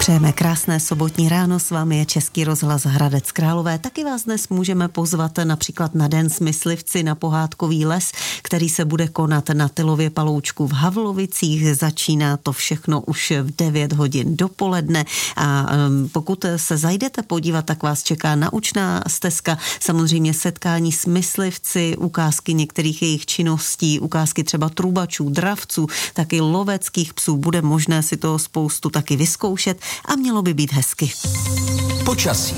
Přejeme krásné sobotní ráno, s vámi je Český rozhlas Hradec Králové. Taky vás dnes můžeme pozvat například na Den s myslivci na pohádkový les, který se bude konat na Tylově paloučku v Havlovicích. Začíná to všechno už v 9 hodin dopoledne a pokud se zajdete podívat, tak vás čeká naučná stezka, samozřejmě setkání s myslivci, ukázky některých jejich činností, ukázky třeba trubačů, dravců, taky loveckých psů. Bude možné si toho spoustu taky vyzkoušet a mělo by být hezky. Počasí.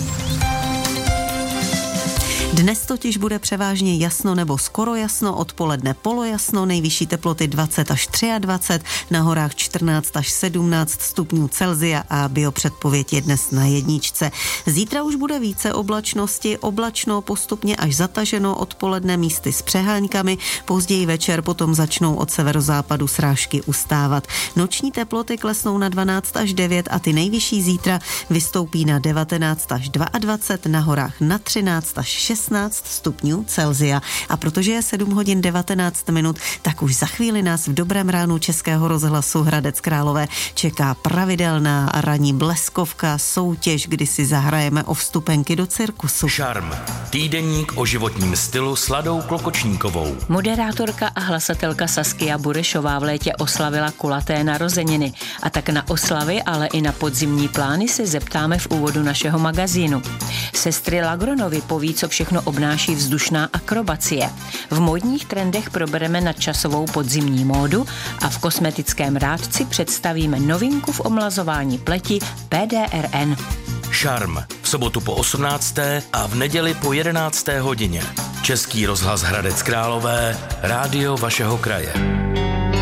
Dnes totiž bude převážně jasno nebo skoro jasno, odpoledne polojasno, nejvyšší teploty 20 až 23, na horách 14 až 17 stupňů Celsia a biopředpověď je dnes na 1. Zítra už bude více oblačnosti, oblačno postupně až zataženo, odpoledne místy s přeháňkami, později večer potom začnou od severozápadu srážky ustávat. Noční teploty klesnou na 12 až 9 a ty nejvyšší zítra vystoupí na 19 až 22, na horách na 13 až 16 stupňů Celsia. A protože je 7 hodin 19 minut, tak už za chvíli nás v dobrém ránu Českého rozhlasu Hradec Králové čeká pravidelná ranní bleskovka, soutěž, kdy si zahrajeme o vstupenky do cirkusu. Šarm. Týdeník o životním stylu s Ladou Klokočníkovou. Moderátorka a hlasatelka Saskia Burešová v létě oslavila kulaté narozeniny. A tak na oslavy, ale i na podzimní plány se zeptáme v úvodu našeho magazínu. Sestry Lagronovi poví, co všechno obnáší vzdušná akrobacie. V módních trendech probereme nadčasovou podzimní módu a v kosmetickém rádci představíme novinku v omlazování pleti PDRN. Šarm. V sobotu po 18. a v neděli po 11. hodině. Český rozhlas Hradec Králové, rádio vašeho kraje.